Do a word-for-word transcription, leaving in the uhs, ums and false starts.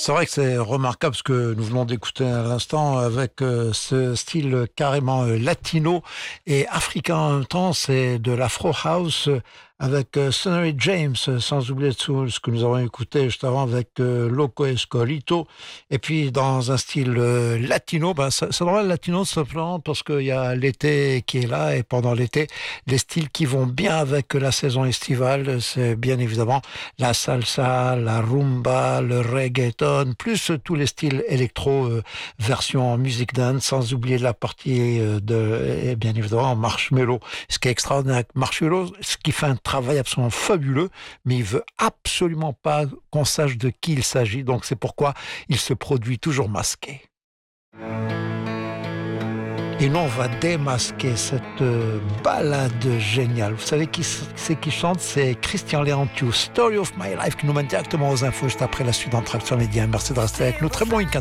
C'est vrai que c'est remarquable ce que nous venons d'écouter à l'instant avec euh, ce style carrément euh, latino et africain en même temps. C'est de l'afro house euh, avec euh, Sonny James, euh, sans oublier tout ce que nous avons écouté juste avant avec euh, Loco Escolito. Et puis dans un style euh, latino, ben, ça, ça devrait être latino simplement parce qu'il y a l'été qui est là et pendant l'été, les styles qui vont bien avec la saison estivale, c'est bien évidemment la salsa, la rumba, le reggaeton, plus tous les styles électro, euh, version musique dance, sans oublier la partie euh, de, et bien évidemment, Marshmello. Ce qui est extraordinaire avec Marshmello, ce qui fait un travail absolument fabuleux, mais il veut absolument pas qu'on sache de qui il s'agit, donc c'est pourquoi il se produit toujours masqué. Et nous, on va démasquer cette euh, balade géniale. Vous savez qui c'est qui chante? C'est Christian Leontius, Story of My Life, qui nous mène directement aux infos juste après la suite d'Entracte sur Média. Merci de rester avec nous. Très bon week-end.